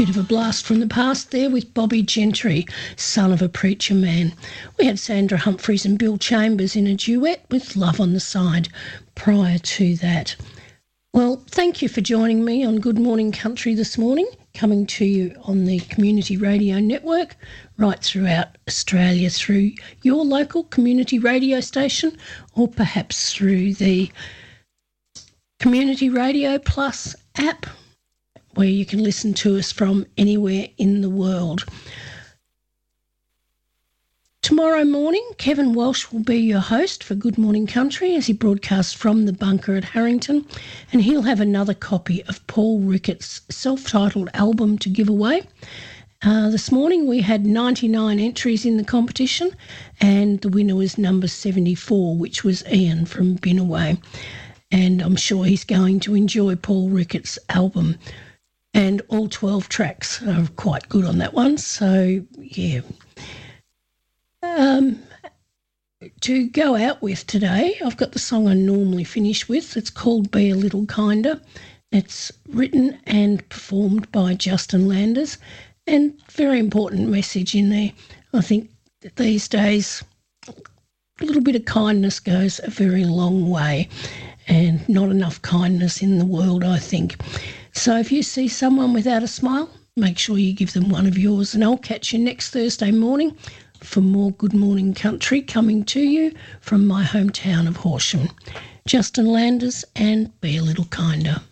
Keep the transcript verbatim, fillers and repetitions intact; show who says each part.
Speaker 1: Bit of a blast from the past there with Bobby Gentry, Son of a Preacher Man. We had Sandra Humphreys and Bill Chambers in a duet with Love on the Side prior to that. Well, thank you for joining me on Good Morning Country this morning, coming to you on the Community Radio Network right throughout Australia through your local community radio station or perhaps through the Community Radio Plus app, where you can listen to us from anywhere in the world. Tomorrow morning, Kevin Walsh will be your host for Good Morning Country as he broadcasts from the bunker at Harrington, and he'll have another copy of Paul Ricketts' self-titled album to give away. Uh, this morning we had ninety-nine entries in the competition, and the winner was number seventy-four, which was Ian from Binaway. And I'm sure he's going to enjoy Paul Ricketts' album. And all twelve tracks are quite good on that one. So, yeah. Um, to go out with today, I've got the song I normally finish with. It's called Be a Little Kinder. It's written and performed by Justin Landers. And very important message in there. I think that these days a little bit of kindness goes a very long way. And not enough kindness in the world, I think. So if you see someone without a smile, make sure you give them one of yours. And I'll catch you next Thursday morning for more Good Morning Country coming to you from my hometown of Horsham. Justin Landers and Be a Little Kinder.